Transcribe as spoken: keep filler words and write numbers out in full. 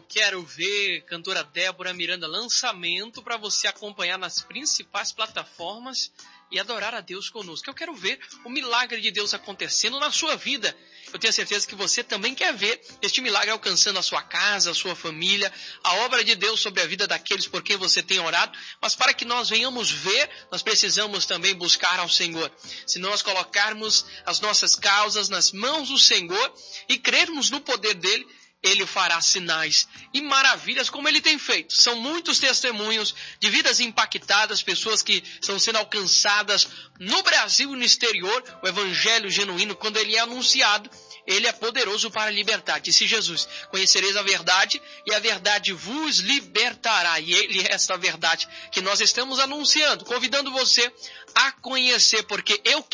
Quero Ver, cantora Débora Miranda, lançamento para você acompanhar nas principais plataformas e adorar a Deus conosco. Eu quero ver o milagre de Deus acontecendo na sua vida. Eu tenho certeza que você também quer ver este milagre alcançando a sua casa, a sua família, a obra de Deus sobre a vida daqueles por quem você tem orado. Mas para que nós venhamos ver, nós precisamos também buscar ao Senhor. Se nós colocarmos as nossas causas nas mãos do Senhor e crermos no poder dele, Ele fará sinais e maravilhas como Ele tem feito. São muitos testemunhos de vidas impactadas, pessoas que estão sendo alcançadas no Brasil e no exterior. O Evangelho genuíno, quando ele é anunciado, ele é poderoso para libertar. Disse Jesus: conhecereis a verdade e a verdade vos libertará. E ele é essa verdade que nós estamos anunciando, convidando você a conhecer, porque eu